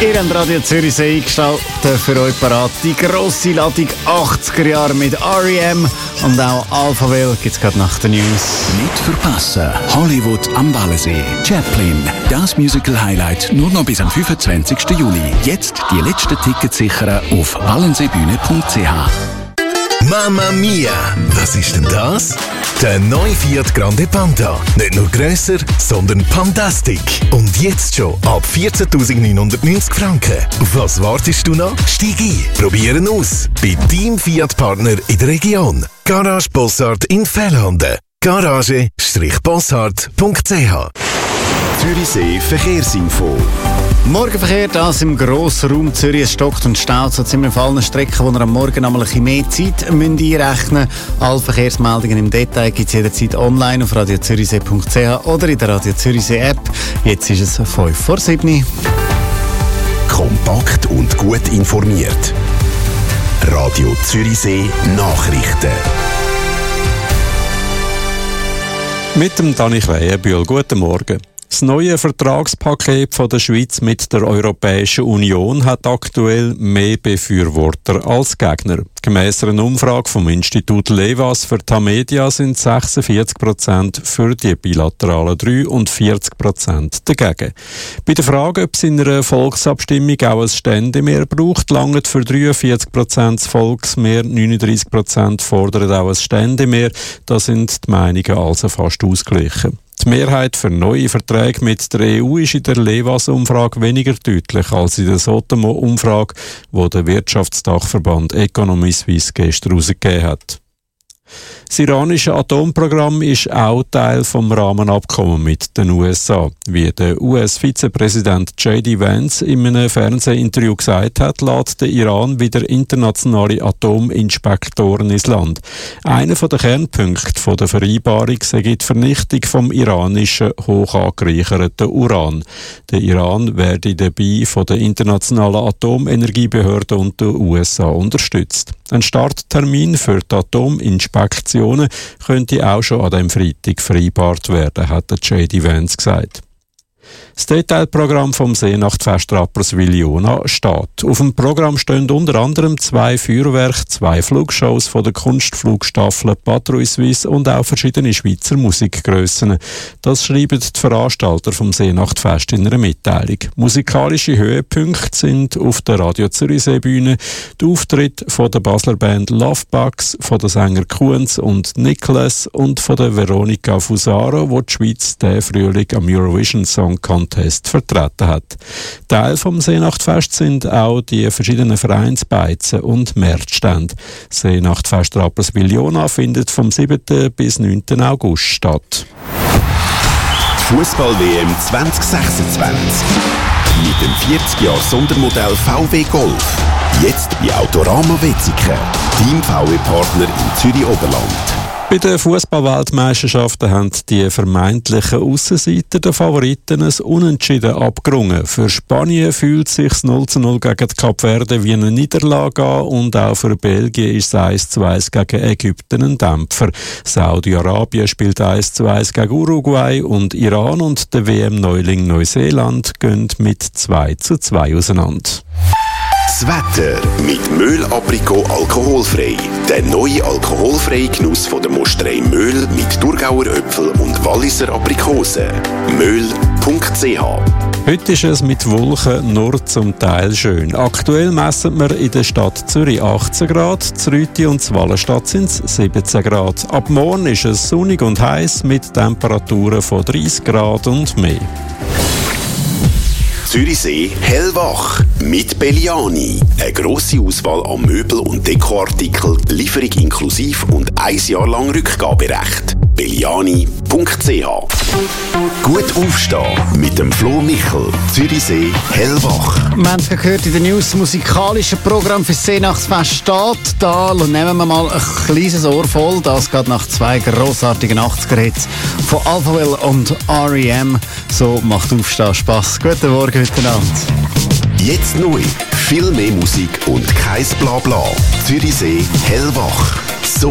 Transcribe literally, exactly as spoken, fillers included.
Ihr habt Radio Zürichsee eingestellt für euch parat. Die grosse Ladung achtziger Jahre mit R E M und auch Alphaville gibt es gerade nach den News. Nicht verpassen. Hollywood am Wallensee. Chaplin. Das Musical-Highlight nur noch bis am fünfundzwanzigsten Juli. Jetzt die letzten Tickets sichern auf wallenseebühne punkt c h. Mamma Mia! Was ist denn das? Der neue Fiat Grande Panda. Nicht nur grösser, sondern Pandastic. Und jetzt schon ab vierzehntausendneunhundertneunzig Franken. Auf was wartest du noch? Steig ein, probieren aus. Bei deinem Fiat-Partner in der Region. Garage Bossart in Fellhanden. garage bossart punkt c h. Zürichsee Verkehrsinfo. Morgenverkehr, das im grossen Raum Zürich. Es stockt und staut so ziemlich auf allen Strecken, wo ihr am Morgen einmal ein bisschen mehr Zeit müsst einrechnen müsst. Alle Verkehrsmeldungen im Detail gibt es jederzeit online auf radio zürichsee punkt c h oder in der Radio Zürichsee App. Jetzt ist es fünf vor sieben. Kompakt und gut informiert. Radio Zürichsee Nachrichten. Mit dem Dani Krähenbühl. Guten Morgen. Das neue Vertragspaket von der Schweiz mit der Europäischen Union hat aktuell mehr Befürworter als Gegner. Gemäss einer Umfrage vom Institut Levas für Tamedia sind sechsundvierzig Prozent für die bilateralen drei und vierzig Prozent dagegen. Bei der Frage, ob es in einer Volksabstimmung auch ein Ständemehr braucht, langt für dreiundvierzig Prozent das Volksmehr, neununddreißig Prozent fordern auch ein Ständemehr. Da sind die Meinungen also fast ausgeglichen. Die Mehrheit für neue Verträge mit der E U ist in der Levas-Umfrage weniger deutlich als in der Sotomo-Umfrage, die der Wirtschaftsdachverband Economy Suisse gestern herausgegeben hat. Das iranische Atomprogramm ist auch Teil vom Rahmenabkommen mit den U S A. Wie der U S-Vizepräsident J D Vance in einem Fernsehinterview gesagt hat, lädt der Iran wieder internationale Atominspektoren ins Land. Einer der Kernpunkte der Vereinbarung sei die Vernichtung vom iranischen hoch angereicherten Uran. Der Iran werde dabei von der internationalen Atomenergiebehörde und den U S A unterstützt. Ein Starttermin für die Atominspektion könnte auch schon an diesem Freitag vereinbart werden, hat der J D Vance gesagt. Das Detailprogramm vom Seenachtfest Rapperswil-Jona steht. Auf dem Programm stehen unter anderem zwei Feuerwerke, zwei Flugshows von der Kunstflugstaffel Patrouille Suisse und auch verschiedene Schweizer Musikgrössen. Das schreiben die Veranstalter vom Seenachtfest in einer Mitteilung. Musikalische Höhepunkte sind auf der Radio Zürichsee-Bühne der Auftritt von der Basler Band Lovebugs, von der Sänger Kunz und Nicholas und von der Veronica Fusaro, wo die Schweiz diesen Frühling am Eurovision Song Contest vertreten hat. Teil vom Seenachtfest sind auch die verschiedenen Vereinsbeizen und Märzstände. Seenachtfest Rapperswil-Jona findet vom siebten bis neunten August statt. Fußball-W M zwanzig sechsundzwanzig. Mit dem vierzig Jahre Sondermodell V W Golf. Jetzt bei Autorama Wetzikon. Team V W-Partner im Zürich-Oberland. Bei den Fußball-Weltmeisterschaften haben die vermeintlichen Aussenseiter der Favoriten ein Unentschieden abgerungen. Für Spanien fühlt sich das null zu null gegen die Kapverde wie eine Niederlage an und auch für Belgien ist es eins zu eins gegen Ägypten ein Dämpfer. Saudi-Arabien spielt eins zu eins gegen Uruguay und Iran und der W M-Neuling Neuseeland gehen mit zwei zu zwei auseinander. Das Wetter mit Möhl Aprikot alkoholfrei. Der neue alkoholfreie Genuss von der Mosterei Möhl mit Thurgauer Äpfel und Walliser Aprikosen. möhl punkt c h. Heute ist es mit Wolken nur zum Teil schön. Aktuell messen wir in der Stadt Zürich achtzehn Grad, in Rüti und in Wallenstadt sind es siebzehn Grad. Ab morgen ist es sonnig und heiß mit Temperaturen von dreißig Grad und mehr. Zürichsee hellwach mit Belliani. Eine grosse Auswahl an Möbel- und Dekoartikeln, Lieferung inklusiv und ein Jahr lang Rückgaberecht. belliani punkt c h. Gut aufstehen mit dem Flo Michel. Zürichsee hellwach. Wir haben gehört in den News, das musikalische Programm für das Seenachtsfest steht da. Und nehmen wir mal ein kleines Ohr voll. Das geht nach zwei grossartigen achtziger-Hits von Alphaville und R E M. So macht Aufstehen Spass. Guten Morgen miteinander. Jetzt neu. Viel mehr Musik und kein Blabla. Zürichsee hellwach. So